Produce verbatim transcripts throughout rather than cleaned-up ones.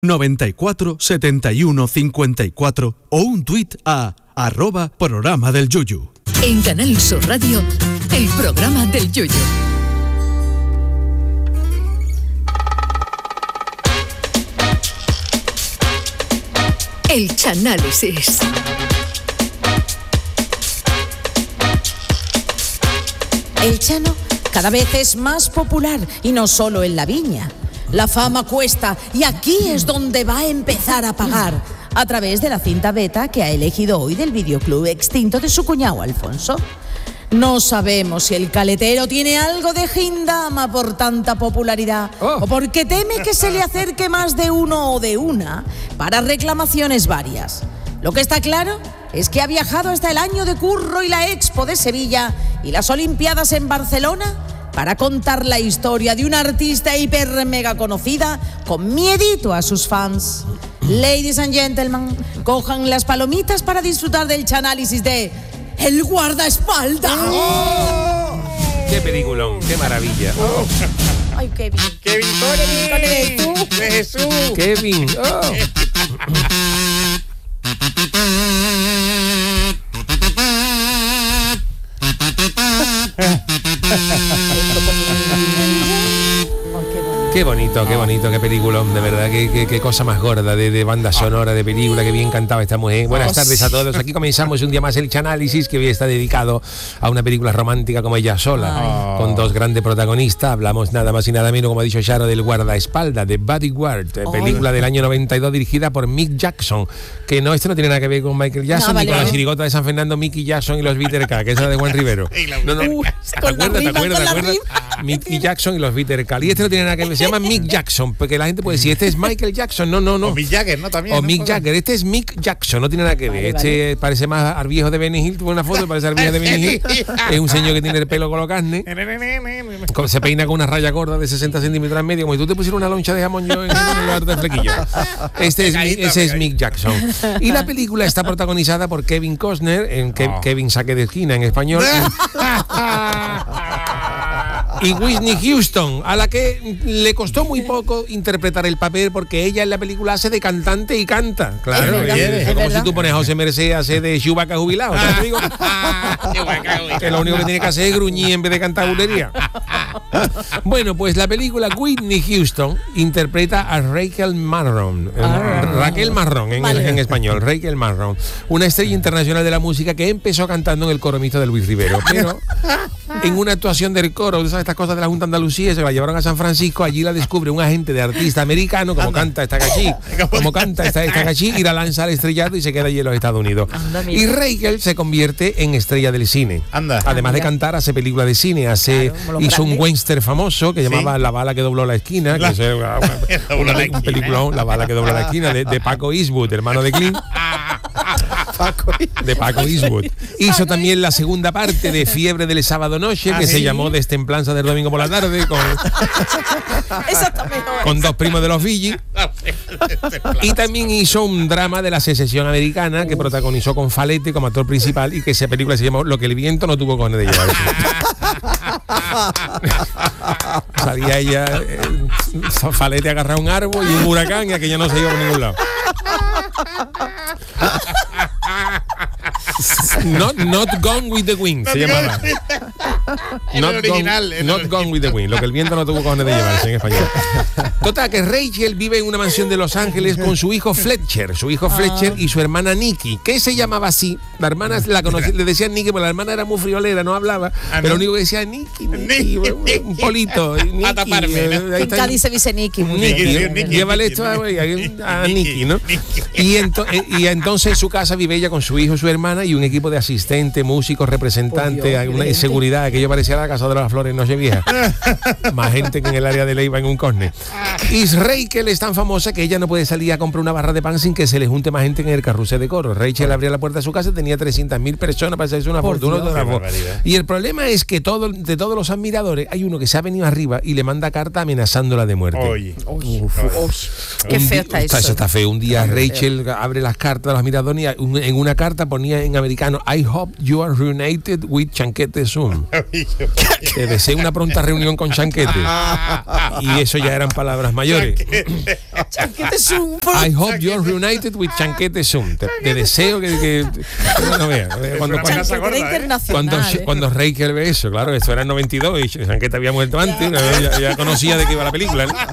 noventa y cuatro, setenta y uno, cincuenta y cuatro o un tuit a arroba programa del Yuyu. En Canal Sur Radio, el programa del Yuyu. El Chanálisis. El Chano cada vez es más popular y no solo en la viña. La fama cuesta y aquí es donde va a empezar a pagar, a través de la cinta beta que ha elegido hoy del videoclub extinto de su cuñado Alfonso. No sabemos si el caletero tiene algo de gindama por tanta popularidad oh. o porque teme que se le acerque más de uno o de una para reclamaciones varias. Lo que está claro es que ha viajado hasta el año de curro y la Expo de Sevilla y las Olimpiadas en Barcelona para contar la historia de una artista hiper mega conocida con miedito a sus fans. Ladies and gentlemen, cojan las palomitas para disfrutar del chanálisis de El Guardaespaldas. ¡Oh! ¡Qué peliculón! ¡Qué maravilla! Oh. ¡Ay, Kevin! ¡Kevin Connery! ¡De Jesús! ¡Kevin! Oh. Qué bonito, qué bonito, qué peliculón, de verdad, qué, qué, qué cosa más gorda de, de banda sonora, de película, qué bien cantaba esta mujer. Buenas tardes a todos, aquí comenzamos un día más el Chanálisis, que hoy está dedicado a una película romántica como Ella sola, Ay. con dos grandes protagonistas. Hablamos nada más y nada menos, como ha dicho Charo, del Guardaespaldas, de Bodyguard, película Ay. del año noventa y dos dirigida por Mick Jackson, que no, esto no tiene nada que ver con Michael Jackson, no, vale, ni con la chirigota de San Fernando, Mickey Jackson y los Bitter K, que es la de Juan Rivero. No, no, uh, ¿te acuerdas, te acuerdas, te acuerdas? Mickey Jackson y los Bitter K. Y este no tiene nada que ver, se llama Mick Jackson, porque la gente puede decir, este es Michael Jackson, no, no, no. O Mick Jagger, ¿no? También. O ¿no? Mick Jagger, este es Mick Jackson, no tiene nada que ver. Vale, este vale. parece más al viejo de Benny Hill, tuve una foto, parece al viejo de Benny Hill. Es un señor que tiene el pelo color carne, se peina con una raya gorda de sesenta centímetros en medio, como si tú te pusieras una loncha de jamón yo en el lugar de flequillo. Este es, ese es Mick Jackson. Y la película está protagonizada por Kevin Costner, en Ke- oh. Kevin Saque de Esquina en español. Y Whitney Houston, a la que le costó muy poco interpretar el papel porque ella en la película hace de cantante y canta. Claro, es verdad, es, es como verdad. Si tú pones a José Merced a hacer de Chewbacca jubilado. ¿Sabes, amigo? Que lo único que tiene que hacer es gruñir en vez de cantar bulería. Bueno, pues la película Whitney Houston interpreta a Rachel Marron, ah, Raquel Marrón en, vale. en español, Rachel Marron, una estrella internacional de la música que empezó cantando en el coro mixto de Luis Rivero, pero en una actuación del coro, ¿sabes? Estas cosas de la Junta de Andalucía, se la llevaron a San Francisco, allí la descubre un agente de artista americano, como Anda. canta esta cachí, como canta esta, esta cachí, y la lanza al estrellato y se queda allí en los Estados Unidos. Anda, y Rachel se convierte en estrella del cine. Anda. Además Anda. de cantar, hace películas de cine, hace claro, hizo grande. un western famoso que ¿Sí? llamaba La bala que dobló la esquina, la, que es una, una, una, un peliculón, La bala que dobló la esquina, de, de Paco Eastwood, hermano de Clint. De Paco Eastwood. Hizo también la segunda parte de Fiebre del sábado noche, que ¿Ah, se sí? llamó Destemplanza del domingo por la tarde, con, con dos primos de los Villi. Y también hizo un drama de la secesión americana que protagonizó con Falete como actor principal y que esa película se llamó Lo que el viento no tuvo cojones de llevar. Salía ella, eh, Falete agarraba un árbol y un huracán y aquella no se iba por ningún lado. Not, not Gone with the Wind se llamaba. Not, original, gone, not gone with the Wind, lo que el viento no tuvo cojones de llevarse en español. Total, que Rachel vive en una mansión de Los Ángeles con su hijo Fletcher, su hijo Fletcher y su hermana Nikki, que se llamaba así. La hermana la conocía, le decían Nikki, porque la hermana era muy friolera, no hablaba, ah, pero lo único que decía Nikki, Nikki, un polito. Nikki, a taparme, ¿no? En Cádiz se dice Nikki. Nikki, llévale esto a, a, a Nikki, ¿no? Y, ento, y entonces en su casa vive ella con su hijo, su hermana y un equipo de asistentes, músicos, representantes, oh, una seguridad, aquello parecía la Casa de las Flores en Nochevieja. Más gente que en el área de Leiva en un córner. Y Rachel es tan famosa que ella no puede salir a comprar una barra de pan sin que se le junte más gente en el carrusel de coro. Rachel abría la puerta de su casa y tenía trescientas mil personas para hacerse una fortuna. Y el problema es que todo, de todos los admiradores hay uno que se ha venido arriba y le manda carta amenazándola de muerte. Oye, oye, uf, uf. Qué feo está eso. Eso está feo. Un día Rachel abre las cartas de los admiradores y en una carta ponía en americano I hope you are reunited with Chanquete soon. Te deseo una pronta reunión con Chanquete. Y eso ya eran palabras mayores. Chanquete Zoom. I hope you're reunited with Chanquete soon. Te, te deseo que... que no veas. Cuando, cuando, cuando, ¿eh? cuando Reichel ve eso, claro, eso era en noventa y dos y Chanquete había muerto antes, ya, ya conocía de qué iba la película, ¿no?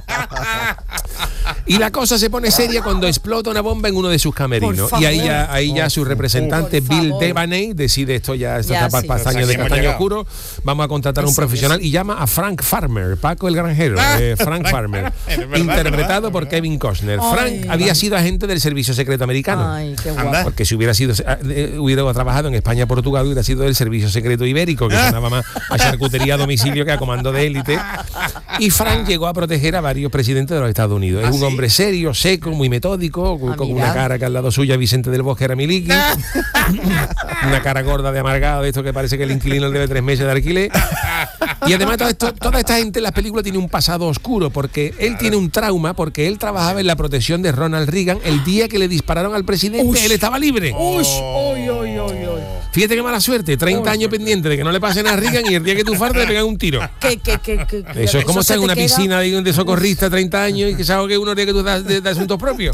Y la cosa se pone seria cuando explota una bomba en uno de sus camerinos. Y ahí ya, ahí ya su representante Bill Devaney decide esto ya, esta etapa sí. pasaña de castaño oscuro. Vamos a contratar a un profesional y llama a Frank Farmer, Paco el Granjero, eh, Frank Farmer, interpretado por Kevin Costner. Frank Ay, había sido agente del servicio secreto americano. Ay, qué guapo. Porque si hubiera sido eh, hubiera trabajado en España, Portugal, hubiera sido del servicio secreto ibérico, que sonaba más a charcutería a domicilio que a comando de élite. Y Frank llegó a proteger a varios presidentes de los Estados Unidos. Es un hombre serio, seco, muy metódico, ah, con mira. una cara que al lado suya Vicente del Bosque era Miliki, una cara gorda de amargado, de esto que parece que el inquilino le debe tres meses de alquiler. Y además todo esto, toda esta gente en las películas tiene un pasado oscuro, porque él tiene un trauma, porque él trabajaba en la protección de Ronald Reagan. El día que le dispararon al presidente, Ush. él estaba libre. Ush. Uy, uy, uy, uy. Fíjate qué mala suerte, treinta años pendiente de que no le pase nada a Reagan y el día que tú fartes le pegan un tiro. ¿Qué, qué, qué, qué, Eso es como estar en una queda? piscina de, de socorrista treinta años y que se ahogue uno día que tú das de, de asuntos propios.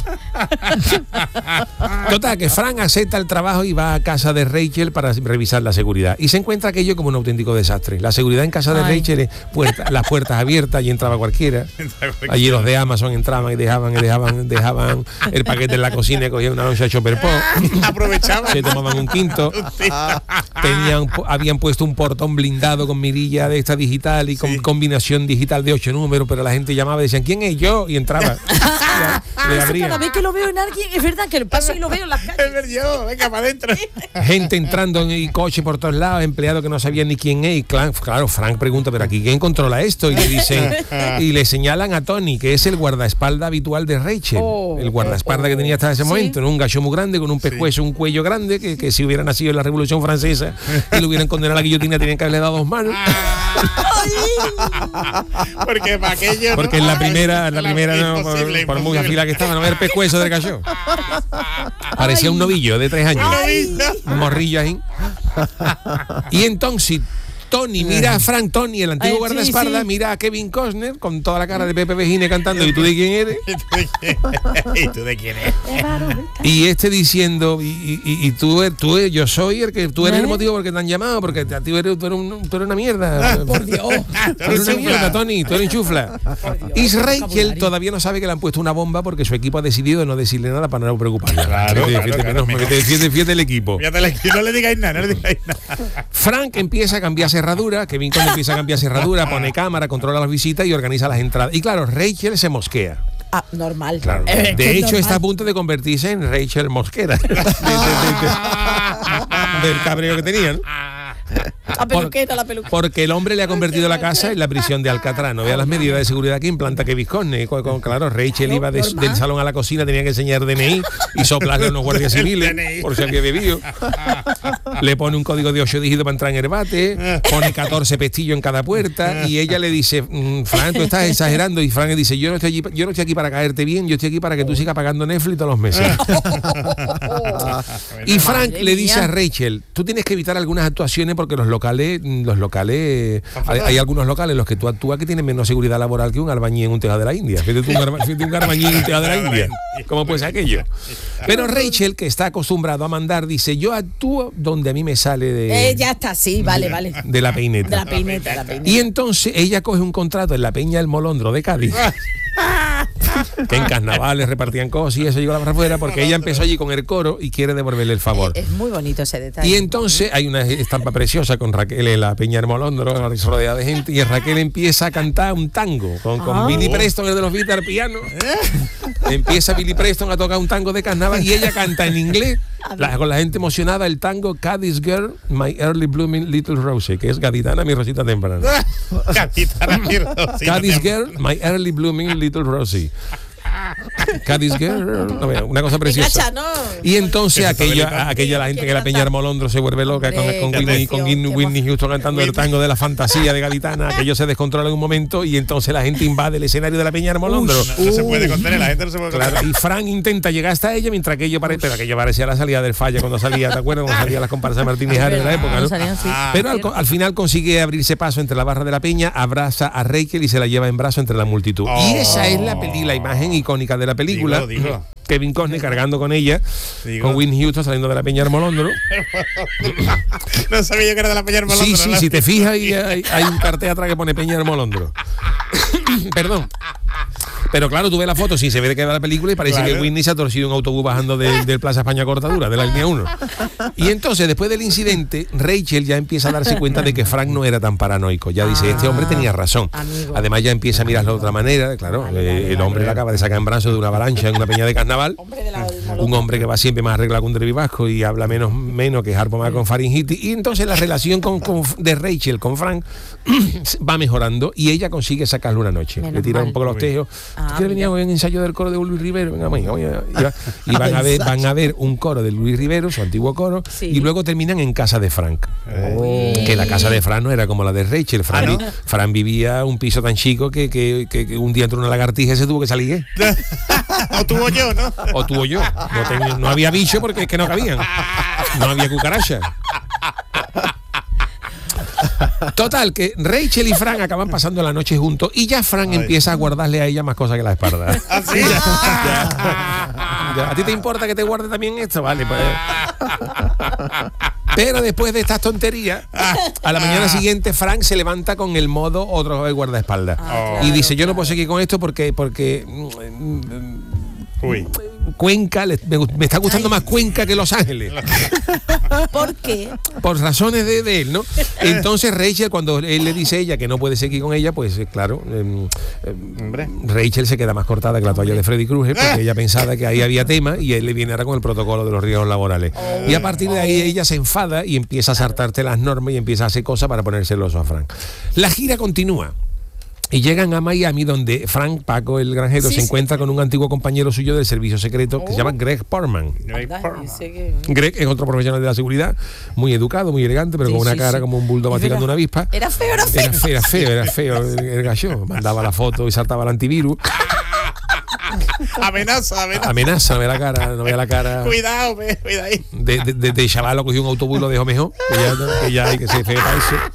Total, que Frank acepta el trabajo y va a casa de Rachel para revisar la seguridad. Y se encuentra aquello como un auténtico desastre. La seguridad en casa de Ay. Rachel es puerta, las puertas abiertas, allí entraba cualquiera. Allí los de Amazon entraban y dejaban y dejaban, dejaban el paquete en la cocina y cogían una loncha de Chopper Pop. Aprovechaban. Se tomaban un quinto. Tenían, habían puesto un portón blindado con mirilla de esta digital y con sí. combinación digital de ocho números, pero la gente llamaba y decían, ¿quién es yo? Y entraba. Le abrían. Cada vez que lo veo en alguien, es verdad que lo paso y lo veo en las calles. Es verdad, yo, venga para adentro. Gente entrando en el coche por todos lados, empleados que no sabían ni quién es. Y claro, Frank pregunta, ¿pero aquí quién controla esto? Y le dicen, y le señalan a Tony, que es el guardaespaldas habitual de Rachel. Oh, el guardaespaldas oh, que tenía hasta ese momento, ¿sí? ¿no? Un gacho muy grande, con un pescuezo, sí. un cuello grande, que, que si hubiera nacido en la Revolución Francesa y lo hubieran condenado a la guillotina, tenían que haberle dado dos manos. Porque para aquello. Porque en la primera, en la primera, no, por, por muy afilada que estaba, no ver el pescuezo del gallo. Parecía un novillo de tres años. Ay. Un morrillo ahí. Y entonces Tony mira a Frank, Tony, el antiguo Ay, guardaespaldas, sí, sí. mira a Kevin Costner con toda la cara de Pepe Vejine cantando, ¿y tú de quién eres? ¿Y tú de quién eres? Y este diciendo, y, y, y tú, tú, yo soy el que tú eres el motivo por el que te han llamado, porque a ti eres, tú, eres un, tú eres una mierda. Ah, por Dios. Tú eres una mierda, Tony, tú eres chufla. Y Rachel todavía no sabe que le han puesto una bomba porque su equipo ha decidido no decirle nada para no preocuparle. Claro, fíjate, claro, claro, claro, que te defiende, fíjate el equipo. No le digáis nada, no le digáis nada. Frank empieza a cambiar cerradura, Kevin cuando empieza a cambiar cerradura, pone cámara, controla las visitas y organiza las entradas. Y claro, Rachel se mosquea. Ah, normal. Claro. Eh, de hecho, normal. está a punto de convertirse en Rachel Mosquera. de, de, de, de, del cabreo que tenían. La peluqueta, la peluqueta. Porque el hombre le ha convertido la casa en la prisión de Alcatraz. No vea las medidas de seguridad que implanta Kevin Costner. Claro, Rachel iba de, del salón a la cocina, tenía que enseñar D N I y soplarle a unos guardias civiles por si había bebido. Le pone un código de ocho dígitos para entrar en el bate, pone catorce pestillos en cada puerta y ella le dice, mmm, Frank, tú estás exagerando. Y Frank le dice, yo no estoy aquí, yo no estoy aquí para caerte bien, yo estoy aquí para que tú sigas pagando Netflix todos los meses. Y Frank le dice a Rachel, tú tienes que evitar algunas actuaciones porque los locales, los locales, hay, hay algunos locales en los que tú actúas que tienen menos seguridad laboral que un albañil en un tejado de la India. Fíjate un, arba, fíjate un albañil en un tejado de la India. ¿Cómo puede ser aquello? Pero Rachel, que está acostumbrado a mandar, dice, yo actúo donde a mí me sale de... Eh, ya está, sí, vale, vale. De la peineta. De la peineta, la peineta. Y entonces ella coge un contrato en la Peña del Molondro de Cádiz. Que en carnavales repartían cosas y eso llegó a la afuera porque ella empezó allí con el coro y quiere devolverle el favor. Es muy bonito ese detalle. Y entonces hay una estampa preciosa con Raquel en la Peña del Molondro, rodeada de gente, y Raquel empieza a cantar un tango con, con oh. Billy Preston, el de los Beatles, al piano. Empieza Billy Preston a tocar un tango de carnaval y ella canta en inglés, la, con la gente emocionada, el tango Cádiz Girl, My Early Blooming Little Rose, que es gaditana, mi rosita temprana. Gaditana, mi rosita Cádiz Girl, My Early Blooming Little Rosie. Cádiz Girl, no, una cosa preciosa. ¿no? Y entonces Eso aquella, está aquella la gente que la ¿Quién Peña canta? Armolondro se vuelve loca con, Hombre, con, qué Whitney, con emoción, Whitney, qué Whitney Houston cantando el tango de la fantasía de Gaditana, aquello se descontrola en un momento y entonces la gente invade el escenario de la Peña Armolondro. No, no se puede contener, la gente no se puede contener. Claro, y Frank intenta llegar hasta ella mientras aquello parece, pero aquello parecía la salida del Falla cuando salía, ¿te acuerdas? Cuando salía las comparsas de Martín y Harry de la época, ¿no? Salían así. Ah. Pero al, al final consigue abrirse paso entre la barra de la Peña, abraza a Rachel y se la lleva en brazo entre la multitud. Oh. Y esa es la, peli, la imagen icónica de la película. Digo, digo. Kevin Costner cargando con ella, Digo. con Whitney Houston saliendo de la Peña Armolondro. No sabía yo que era de la Peña Armolondro. Sí, sí, ¿no? si te fijas, hay, hay, hay un cartel atrás que pone Peña Armolondro. Perdón. Pero claro, tú ves la foto, sí, se ve de que va la película y parece Claro. que Whitney se ha torcido un autobús bajando de- del Plaza España Cortadura, de la línea uno. Y entonces, después del incidente, Rachel ya empieza a darse cuenta de que Frank no era tan paranoico. Ya dice, este hombre tenía razón. amigo. Además, ya empieza a mirarlo de otra manera. Claro, eh, el hombre le acaba de sacar en brazos de una avalancha en una peña de carnaval. Un hombre que va siempre más arreglado que un derivasco y habla menos menos que Harpo más con faringitis. Y entonces la relación con, con- de Rachel con Frank va mejorando y ella consigue sacarlo una noche. Menos Le tira mal. un poco los tejos. Ah, ¿Tú quieres venir a un ensayo del coro de Luis Rivero? Venga, venga, venga. Y, va- y van a ver van a ver un coro de Luis Rivero, su antiguo coro, Sí. y luego terminan en casa de Frank. Uy. Que la casa de Fran no era como la de Rachel. Fran, Ah, ¿no? vi- Fran vivía un piso tan chico que, que- que- que un día entró una lagartija y se tuvo que salir. ¿eh? O tuvo yo, ¿no? O tuvo yo. No, tenía- no había bicho porque es que no cabían. No había cucaracha. Total, que Rachel y Fran acaban pasando la noche juntos y ya Fran Ay. empieza a guardarle a ella más cosas que la espalda. Así. Ya, ¿a ti te importa que te guarde también esto? Vale, pues. Pero después de estas tonterías, a la mañana siguiente Frank se levanta con el modo otra vez guardaespaldas. Ah, y claro, dice, yo no puedo claro. seguir con esto porque porque mm, Uy. Cuenca, le- me, me está gustando más Cuenca que Los Ángeles. ¿Por qué? Por razones de, de él, ¿no? Entonces Rachel, cuando él le dice a ella que no puede seguir con ella, pues eh, claro, eh, eh, Hombre. Rachel se queda más cortada que la toalla de Freddy Krueger porque ella pensaba que ahí había tema y él le viene ahora con el protocolo de los riesgos laborales. Y a partir de ahí ella se enfada y empieza a saltarte las normas y empieza a hacer cosas para poner celoso a Frank. La gira continúa. Y llegan a Miami, donde Frank Paco, el granjero, Sí, se sí. encuentra con un antiguo compañero suyo del servicio secreto que se llama Greg Portman. Anda, dice que- Greg es otro profesional de la seguridad, muy educado, muy elegante, pero Sí, con una sí, cara sí. como un bulldog Es masticando verdad. una avispa. Era feo, era feo. Era feo, era feo, era feo el, el gallo. Mandaba la foto y saltaba el antivirus. Amenaza, amenaza. Amenaza, no ve la cara, no ve la cara. Cuidado, ve, cuidado ahí. De, de, de, de chaval lo cogió un autobús y lo dejó mejor, que ya, que ya hay que ser feo para eso.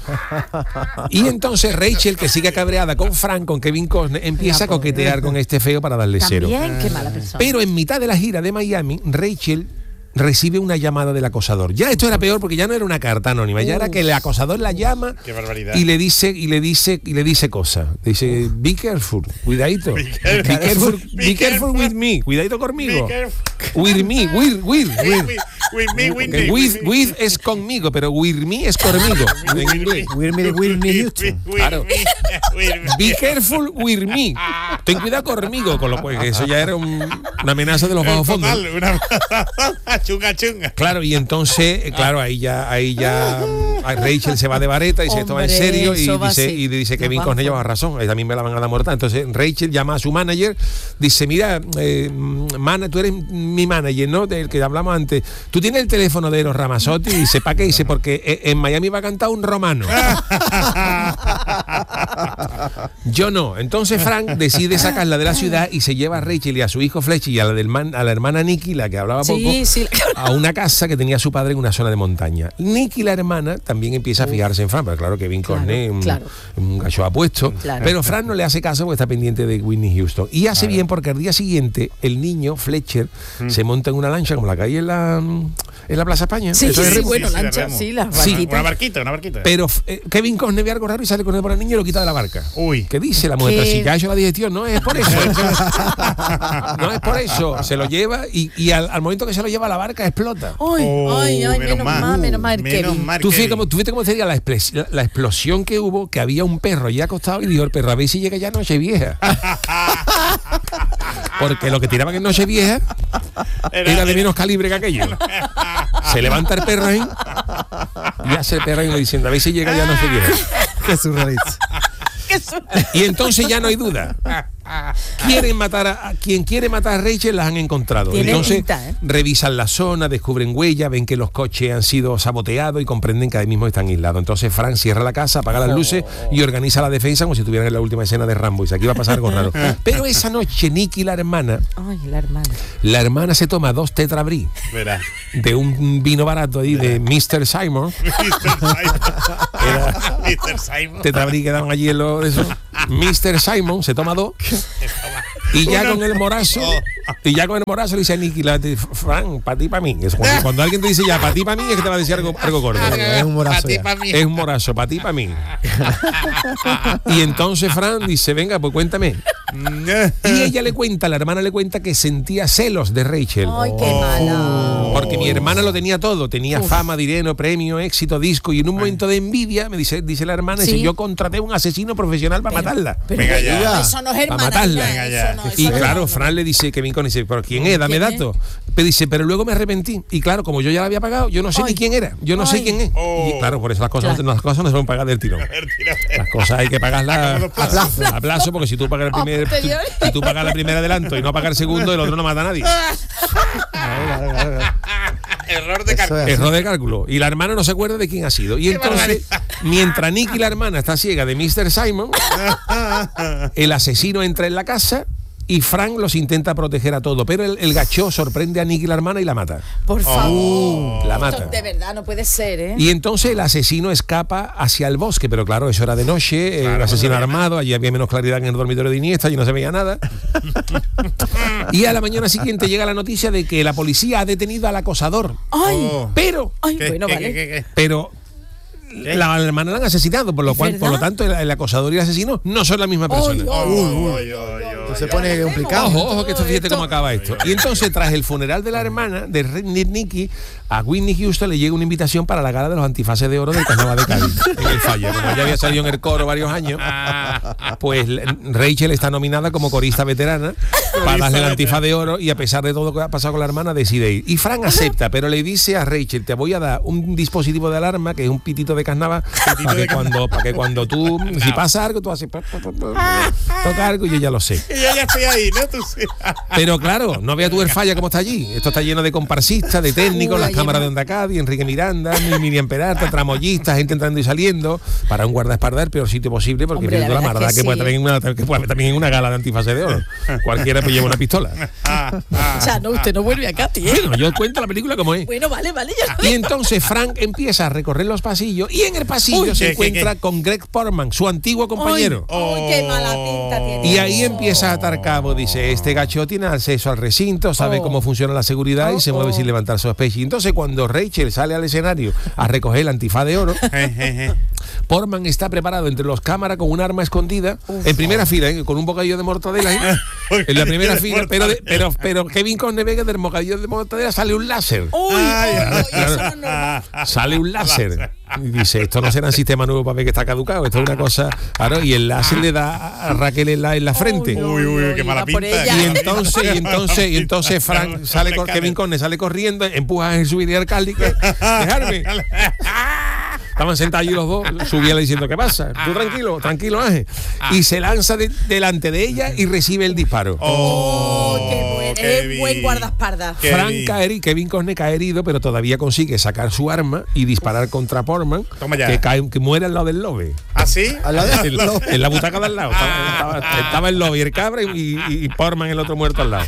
Y entonces Rachel, que sigue cabreada con Frank, con Kevin Costner, empieza a coquetear con este feo para darle cero. También, qué mala persona. Pero en mitad de la gira de Miami, Rachel recibe una llamada del acosador. Ya esto era peor porque ya no era una carta anónima, ya era que el acosador la llama Qué barbaridad. y le dice y le dice y le dice cosas. Dice, "Be careful, cuidadito. Be careful. careful, Be be careful careful. with me. Cuidadito conmigo. Be careful. With me, with with With, with. with, with me, with Que me, with, me. with es conmigo, pero with me es conmigo. En inglés. Whitney, Whitney Houston. With Claro. me, with me. Be careful with me. Ten cuidado conmigo, con lo cual que eso ya era un- una amenaza de los bajos fondos. Total, una chunga chunga. Claro, y entonces, eh, claro, ahí ya, ahí ya mm, Rachel se va de vareta y dice, esto va en Hombre, serio, y eso va dice, así. y dice que Nos Kevin vamos. Costner lleva razón, ahí también me la van a dar muerta. Entonces Rachel llama a su manager, dice, mira, eh, mana, tú eres mi manager, ¿no? Del que hablamos antes. Tú tienes el teléfono de Eros Ramazzotti, y dice, ¿para qué? Dice, porque eh, en Miami va a cantar un romano. Yo no. Entonces Frank decide sacarla de la ciudad y se lleva a Rachel y a su hijo Fletcher y a la, del man- a la hermana Nikki, la que hablaba poco, Sí, sí. a una casa que tenía su padre en una zona de montaña. Nicky, la hermana, también empieza a fijarse en Fran, pero claro que Kevin Claro, Costner, un, claro. un gallo apuesto, Claro. pero Fran no le hace caso porque está pendiente de Whitney Houston. Y hace bien porque al día siguiente el niño, Fletcher, se monta en una lancha como la que hay en la, en la Plaza España. Sí, Eso sí, es sí, re- bueno, sí, de lancha, remo. sí, las Sí. Una barquitas. barquita, una barquita. Pero eh, Kevin Costner ve algo raro y sale con él por el niño y lo quita de la barca. Uy. ¿Qué dice la mujer? ¿Qué? Pero si ya ha hecho la digestión, no es por eso. No es por eso. Se lo lleva y, y al, al momento que se lo lleva a la barca explota. Ay, Oh, ay, ay, menos menos mal. mal, menos mal, Menos Kevin. mal. Tú fíjate Kevin. cómo, tú viste cómo sería la, expres- la, la explosión que hubo, que había un perro allí acostado y dijo el perro, a ver si llega ya Nochevieja. Porque lo que tiraban en Nochevieja era de menos calibre que aquello. Se levanta el perro ahí y hace el perro ahí diciendo, a ver si llega ya Nochevieja. Qué surrealista. Y entonces ya no hay duda. quieren matar a, a quien quiere matar a Rachel las han encontrado. Tiene Entonces pinta, ¿eh? revisan la zona, descubren huellas, ven que los coches han sido saboteados y comprenden que ahí mismo están aislados. Entonces Frank cierra la casa, apaga las luces y organiza la defensa como si estuvieran en la última escena de Rambo. Y dice, aquí va a pasar algo raro. Pero esa noche Nicky, la hermana, Ay, la hermana. la hermana se toma dos tetrabrí Verá. de un vino barato ahí de mister Simon. mister Simon. Era mister Simon. tetrabrí que daban allí en lo de eso. mister Simon se toma dos y ya con el morazo y ya con el morazo le dice a Nicky, la de Fran, para ti, para mí. Eso, cuando, cuando alguien te dice ya para ti, para mí, es que te va a decir algo, algo gordo. Es un morazo Pa' ti, ya. pa' mí. Es un morazo, para ti, para mí. Y entonces Fran dice, venga, pues cuéntame. Y ella le cuenta, la hermana le cuenta que sentía celos de Rachel. Ay, qué mala. Porque mi hermana lo tenía todo, tenía fama, dinero, premio, éxito, disco, y en un momento de envidia, me dice, dice la hermana, Sí. dice, yo contraté a un asesino profesional para matarla. Pero Venga que- ya. eso no es Para hermana. matarla. Venga, ya. eso no, eso Y no es claro, hermana. Fran le dice, Kevin Conner, dice, ¿pero quién es? Dame ¿Quién es? datos. Pero dice, pero luego me arrepentí. Y claro, como yo ya la había pagado, yo no sé Ay. ni quién era. Yo no sé Ay. quién es. Oh. Y claro, por eso las cosas, Claro. las cosas no se pueden pagar del tirón. Las cosas hay que pagarlas a plazo. A plazo, porque si tú pagas el primer, A posteriori. si tú pagas el primer adelanto y no pagas el segundo, el otro no mata a nadie. Error de Eso cálculo. es. Error de cálculo. Y la hermana no se acuerda de quién ha sido. Y entonces, mientras Nicky, la hermana, está ciega de mister Simon, el asesino entra en la casa y Frank los intenta proteger a todo. Pero el, el gachó sorprende a Nicky, la hermana, y la mata. Por favor. La Esto mata. de verdad no puede ser, ¿eh? Y entonces el asesino escapa hacia el bosque, pero claro, eso era de noche, el asesino armado, allí había menos claridad que en el dormitorio de Iniesta, y no se veía nada. Y a la mañana siguiente llega la noticia de que la policía ha detenido al acosador. Ay, Oh. Pero, ay, ¿Qué, bueno, qué, vale. qué, qué, qué? pero la hermana la han asesinado, por lo ¿Es cual, por lo verdad? tanto, el, el acosador y el asesino no son la misma persona. Ay, Oh, ay, uy, ay, uy, ay, uy, ay, uy. Se pone complicado. Ojo, ojo, que esto fíjate Esto- cómo acaba esto. Y entonces, tras el funeral de la hermana de Nicky, a Whitney Houston le llega una invitación para la gala de los antifaces de oro del Carnaval de Cádiz, en el Falla. Como ella había salido en el coro varios años, pues Rachel está nominada como corista veterana para darle el antifaz de oro, y a pesar de todo lo que ha pasado con la hermana, decide ir. Y Frank acepta, pero le dice a Rachel, te voy a dar un dispositivo de alarma, que es un pitito de carnaval, para que cuando, para que cuando tú, si pasa algo, tú haces, pa, pa, pa, pa, toca algo y yo ya lo sé. Y yo ya estoy ahí, ¿no? Tú sí. Pero claro, no veas tú el Falla como está allí. Esto está lleno de comparsistas, de técnicos, Uy, las ahí cámaras de va. Onda Cádiz, Enrique Miranda, Miriam Peralta, tramoyistas, gente entrando y saliendo. Para un guardaespaldas el peor sitio posible, porque Hombre, fíjate la la verdad marda es que, que puede sí. también una, que puede haber también en una gala de antifase de oro. Cualquiera pues lleva una pistola. Ah, ah. O sea, no, usted no vuelve acá, tío. Bueno, yo cuento la película como es. Bueno, vale, vale, ya. Y entonces Frank empieza a recorrer los pasillos, y en el pasillo Uy, se ¿qué, qué, encuentra qué? con Greg Portman, su antiguo compañero. Ay, qué mala pinta tiene. Y ahí empieza a atar cabo, dice, este gacho tiene acceso al recinto, sabe Oh. cómo funciona la seguridad y Oh, se mueve oh. sin levantar sospecha. Y entonces cuando Rachel sale al escenario a recoger el antifaz de oro, Portman está preparado entre los cámaras con un arma escondida, en primera fila, ¿eh? Con un bocadillo de mortadela, ¿eh? En la primera fila, pero, de- pero, pero Kevin Conner ve que del bocadillo de mortadela sale un láser. Uy, Ay, uy, uy, claro. eso no es normal. Sale un láser. Y dice, esto no será un sistema nuevo para ver que está caducado, esto es una cosa. Claro, y el láser le da a Raquel en la, en la frente. Uy, uy, qué mala iba por pinta. ella. Y entonces, y entonces, y entonces Frank sale con Kevin Conner, sale corriendo, empuja a Jesús y alcalde, que dejarme. Estaban sentados allí los dos, subía diciendo, ¿qué pasa? Tú tranquilo, tranquilo, Ángel. Y se lanza de- delante de ella y recibe el disparo. Oh, qué buen, qué es buen vi. guardaespaldas. Qué Frank vi. cae herido, Kevin Conner cae herido, pero todavía consigue sacar su arma y disparar contra Portman, Toma ya. que cae, que muere al lado del lobe. ¿Así? Al lado de- En, en la butaca de al lado. Estaba, estaba- estaba el lobe y el cabra, y, y, y Portman, el otro muerto al lado.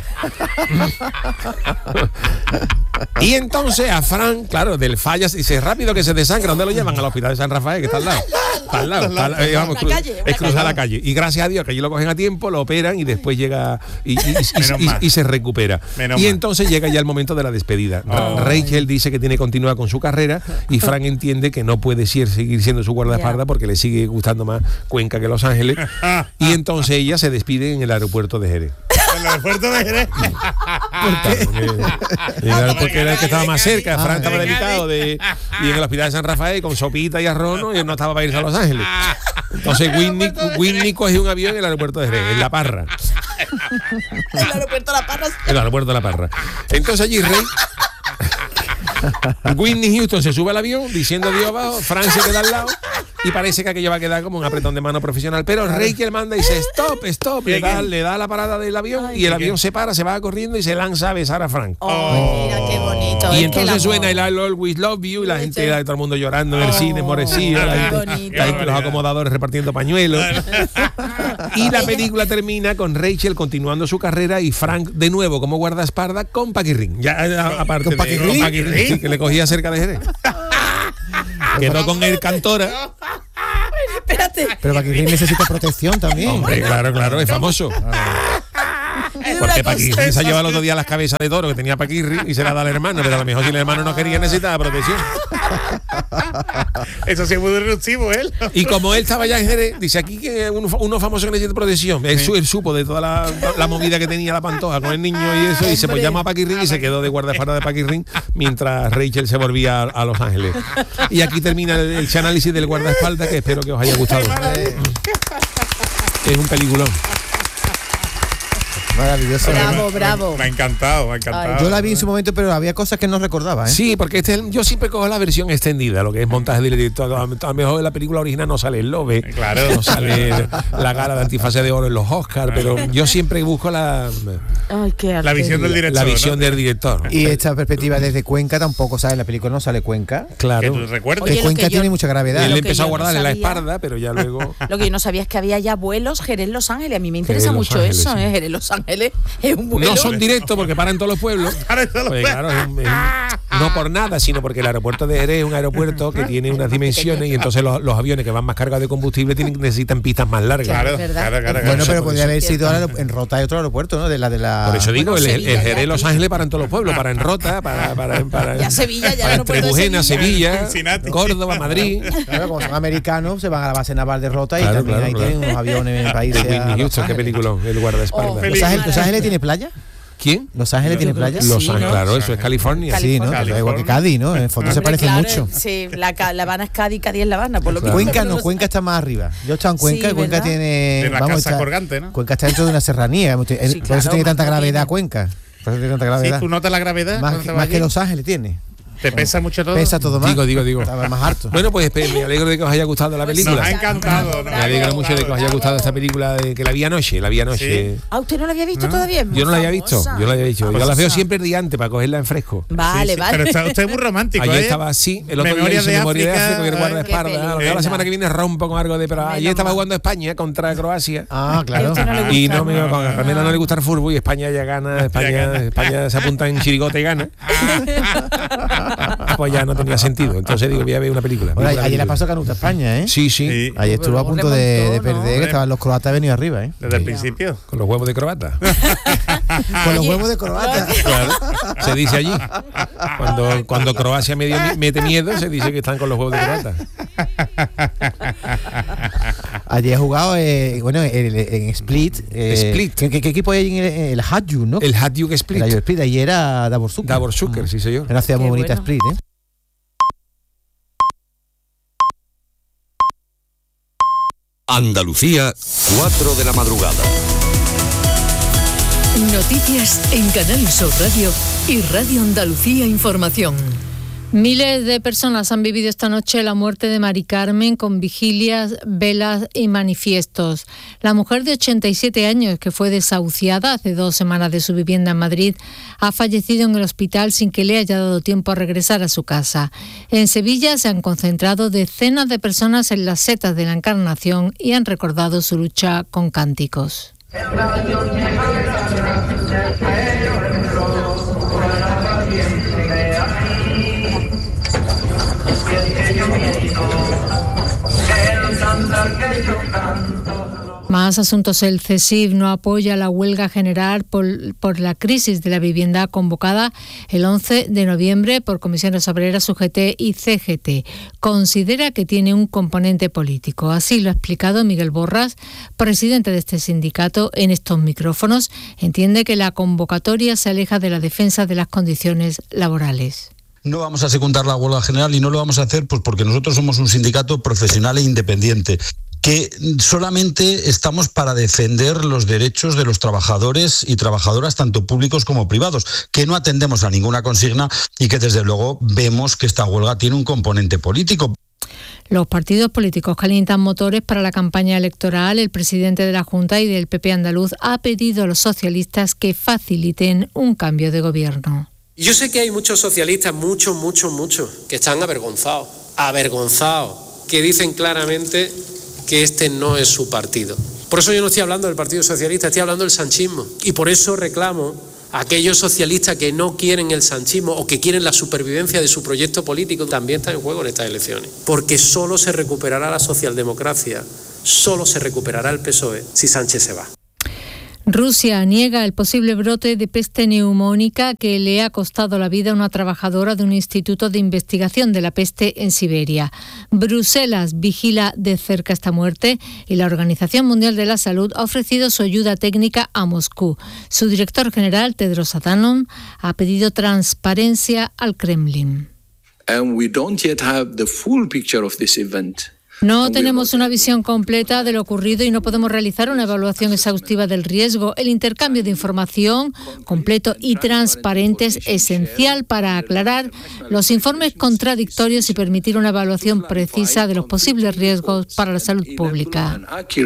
Y entonces a Frank, claro, del Fallas, dice, rápido que se desangra. ¿Dónde lo llevan? Al hospital de San Rafael, que está al lado. Está al lado. Está al lado. Eh, vamos, Una cru- calle, una es cruzar calle. la calle. Y gracias a Dios que allí lo cogen a tiempo, lo operan y después llega y, y- y- Menos y- mal. y se recupera. Menos y mal. entonces llega ya el momento de la despedida. Ra- Oh. Rachel dice que tiene que continuar con su carrera, y Frank entiende que no puede ser- seguir siendo su guardaespaldas Ya. porque le sigue gustando más Cuenca que Los Ángeles. Y entonces ella se despide en el aeropuerto de Jerez. En el aeropuerto de Jerez. Porque, porque era el que estaba más cerca, Ah, Frank estaba venga, delicado de, y en el hospital de San Rafael con sopita y arroz, ¿no? Y él no estaba para irse a Los Ángeles. Entonces Whitney, Whitney coge un avión en el aeropuerto de Jerez, en La Parra, El aeropuerto de La Parra. en el aeropuerto de La Parra. Entonces allí Rey Whitney Houston se sube al avión diciendo Dios abajo, Frank se queda al lado y parece que aquello va a quedar como un apretón de mano profesional, pero Rachel manda y dice stop, stop, le da, le da la parada del avión. Ay, y el avión se para, se va corriendo y se lanza a besar a Frank. Oh, mira qué bonito. Y es entonces suena el I'll Always Love You y la gente, sí. todo el mundo llorando en el oh, cine, morecillo, la gente, la gente, los acomodadores repartiendo pañuelos. Y la película termina con Rachel continuando su carrera y Frank de nuevo como guardaespaldas con Paquirrín. Ya aparte ¿Con Paquirrín? de Paquirrín, sí, que le cogía cerca de Jerez. Quedó con el Cantora. Espérate. Pero Paquirrín necesita protección también. Hombre, claro, claro, es famoso. Porque Paquirrín se ha llevado el otro día las cabezas de toro que tenía Paquirrín y se la da al hermano, pero a lo mejor si el hermano no quería necesitaba protección. Eso sí es muy disruptivo, él. Y como él estaba ya en Jerez, dice aquí que uno, uno famoso que necesita protección. Él, él supo de toda la, la movida que tenía la Pantoja con el niño y eso, y se pues llama a Paquirrín y se quedó de guardaespaldas de Paquirrín mientras Rachel se volvía a, a Los Ángeles. Y aquí termina el, el análisis del guardaespaldas, que espero que os haya gustado. Es un peliculón. Maravilloso. Bravo, bravo. Me ha encantado, me ha encantado. Ay, yo la vi en su momento, pero había cosas que no recordaba, ¿eh? Sí, porque este, yo siempre cojo la versión extendida, lo que es montaje del director. A lo mejor en la película original no sale el Lobe, claro. no sale la gala de antifase de oro en los Oscars, pero yo siempre busco la, Ay, qué la visión del director. La visión ¿no? del director. Y esta perspectiva desde Cuenca tampoco, ¿sabes? En la película no sale Cuenca. Claro. Que tú recuerdes. Que Cuenca yo, tiene mucha gravedad. Él Lo empezó a no guardarle la sabía, espalda, pero ya luego. Lo que yo no sabía es que había ya vuelos Jerez-Los Ángeles. A mí me interesa Jerez, mucho Los Ángeles, eso, sí. ¿eh? Jerez-Los Ángeles es un vuelo. No son directos porque paran todos los pueblos. Pues, claro, es un, es un, no por nada, sino porque el aeropuerto de Jerez es un aeropuerto que tiene unas dimensiones y entonces los, los aviones que van más cargados de combustible tienen, necesitan pistas más largas. Claro, claro, claro, claro. Bueno, pero podría haber sido en Rota hay otro aeropuerto, ¿no? De la de la. Por eso digo, Bueno, el, Sevilla, el Jerez ya, Los tío. Ángeles para en todos los pueblos, para en Rota, para para para, Ya Sevilla, ya para el aeropuerto de Trebujena, Sevilla, Cincinnati. Córdoba, Madrid. Claro, como son americanos, se van a la base naval de Rota y Claro, también claro, ahí claro. tienen unos aviones en el país. De de Whitney Los Houston, qué Ángeles. película, el guardaespaldas. Oh, ¿Los Ángeles, ¿Los Ángeles tiene playa? ¿Quién? ¿Los Ángeles tiene playa? Los Sí, Ángeles, ¿no? claro, eso es California. Sí, ¿no? California. Igual que Cádiz, ¿no? En fondo se Hombre, parecen claro, mucho. Sí, la, la Habana es Cádiz, Cádiz es La Habana, por lo que Cuenca no, Cuenca está más arriba. Yo he estado en Cuenca Sí, y Cuenca ¿verdad? tiene. De la vamos, casa está- colgante, ¿no? Cuenca está dentro de una serranía. Por Sí, eso claro, tiene tanta más gravedad pequeño. Cuenca. Por eso tiene tanta Sí, gravedad. tú notas la gravedad. Más, cuando te más vas que allí? Los Ángeles tiene. Te pesa mucho todo. Pesa todo más. Digo, digo, digo. Estaba más harto. Bueno, pues me alegro de que os haya gustado la película. Nos ha encantado. Me alegro mucho de que os haya gustado esta película de que la vi anoche, la vi anoche. Sí. Ah, ¿usted no la había visto todavía? Yo no la había visto, Famosa. yo la había visto. Yo la Famosa. veo siempre el día antes para cogerla en fresco. Vale, Sí, sí, vale. Pero está usted muy romántico, Ayer ¿eh? estaba así, el otro Memorias día hice de Memoria de África, África, que el ay, guardaespaldas. qué Claro, ya la semana que viene rompo con algo de. Pero ayer Menos estaba mal. jugando España contra Croacia. Ah, claro. ¿A usted no le gusta? Y no me a Carmela no le gusta el fútbol y España ya gana, España, España se apunta en chirigote y gana. Pues ya no tenía sentido. Entonces digo, voy a ver una película. Bueno, Vi una ayer la película. pasó Canuta España, ¿eh? Sí, sí, Sí. Ayer estuvo a Pero punto de, de remontó, ¿no? perder, que estaban los croatas venidos arriba, ¿eh? Desde el principio. con los huevos de croata. Con los huevos de croata. Claro, se dice allí. Cuando, cuando Croacia medio, mete miedo, se dice que están con los huevos de croata. Ayer he jugado, eh, bueno, en, en Split. Eh, Split. ¿qué, qué, qué equipo hay en el, en el Hadju, no? El Hajduk Split. El Hadju Split. Ayer era Davor Zucker. Davor Zucker, sí, señor. Una ciudad muy Qué bonita, bueno. Split, ¿eh? Andalucía, cuatro de la madrugada. Noticias en Canal Sur Radio y Radio Andalucía Información. Miles de personas han vivido esta noche la muerte de Mari Carmen con vigilias, velas y manifiestos. La mujer de ochenta y siete años, que fue desahuciada hace dos semanas de su vivienda en Madrid, ha fallecido en el hospital sin que le haya dado tiempo a regresar a su casa. En Sevilla se han concentrado decenas de personas en las setas de la Encarnación y han recordado su lucha con cánticos. Más asuntos. El CESIF no apoya la huelga general por, por la crisis de la vivienda convocada el once de noviembre por Comisiones Obreras, U G T y C G T. Considera que tiene un componente político. Así lo ha explicado Miguel Borras, presidente de este sindicato, en estos micrófonos. Entiende que la convocatoria se aleja de la defensa de las condiciones laborales. No vamos a secundar la huelga general y no lo vamos a hacer pues porque nosotros somos un sindicato profesional e independiente. que solamente estamos para defender los derechos de los trabajadores y trabajadoras, tanto públicos como privados, que no atendemos a ninguna consigna y que desde luego vemos que esta huelga tiene un componente político. Los partidos políticos calientan motores para la campaña electoral. El presidente de la Junta y del P P andaluz ha pedido a los socialistas que faciliten un cambio de gobierno. Yo sé que hay muchos socialistas, muchos, muchos, muchos, que están avergonzados, avergonzados, que dicen claramente que este no es su partido. Por eso yo no estoy hablando del Partido Socialista, estoy hablando del sanchismo. Y por eso reclamo a aquellos socialistas que no quieren el sanchismo o que quieren la supervivencia de su proyecto político, también está en juego en estas elecciones. Porque solo se recuperará la socialdemocracia, solo se recuperará el P S O E si Sánchez se va. Rusia niega el posible brote de peste neumónica que le ha costado la vida a una trabajadora de un instituto de investigación de la peste en Siberia. Bruselas vigila de cerca esta muerte y la Organización Mundial de la Salud ha ofrecido su ayuda técnica a Moscú. Su director general, Tedros Adhanom, ha pedido transparencia al Kremlin. And we don't yet have the full picture of this event. No tenemos una visión completa de lo ocurrido y no podemos realizar una evaluación exhaustiva del riesgo. El intercambio de información completo y transparente es esencial para aclarar los informes contradictorios y permitir una evaluación precisa de los posibles riesgos para la salud pública.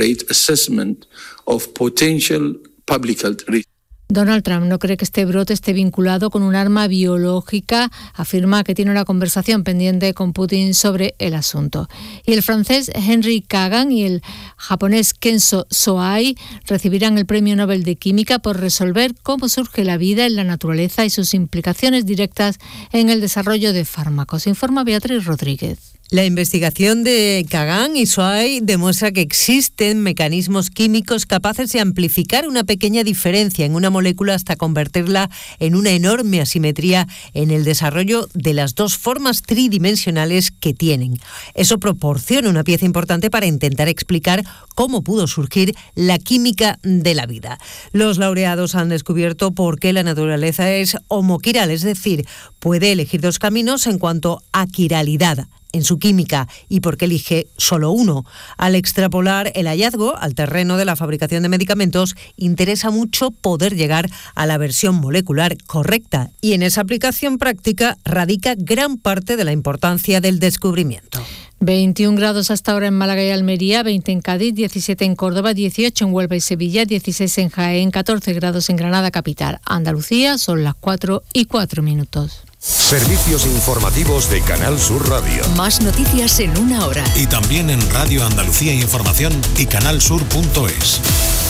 Donald Trump no cree que este brote esté vinculado con un arma biológica. Afirma que tiene una conversación pendiente con Putin sobre el asunto. Y el francés Henry Kagan y el japonés Kenzo Soai recibirán el Premio Nobel de Química por resolver cómo surge la vida en la naturaleza y sus implicaciones directas en el desarrollo de fármacos. Informa Beatriz Rodríguez. La investigación de Kagan y Soai demuestra que existen mecanismos químicos capaces de amplificar una pequeña diferencia en una molécula hasta convertirla en una enorme asimetría en el desarrollo de las dos formas tridimensionales que tienen. Eso proporciona una pieza importante para intentar explicar cómo pudo surgir la química de la vida. Los laureados han descubierto por qué la naturaleza es homoquiral, es decir, puede elegir dos caminos en cuanto a quiralidad en su química y por qué elige solo uno. Al extrapolar el hallazgo al terreno de la fabricación de medicamentos, interesa mucho poder llegar a la versión molecular correcta y en esa aplicación práctica radica gran parte de la importancia del descubrimiento. veintiún grados hasta ahora en Málaga y Almería, veinte en Cádiz, diecisiete en Córdoba, dieciocho en Huelva y Sevilla, dieciséis en Jaén, catorce grados en Granada capital. Andalucía son las cuatro y cuatro minutos. Servicios informativos de Canal Sur Radio. Más noticias en una hora. Y también en Radio Andalucía Información y canal sur punto es.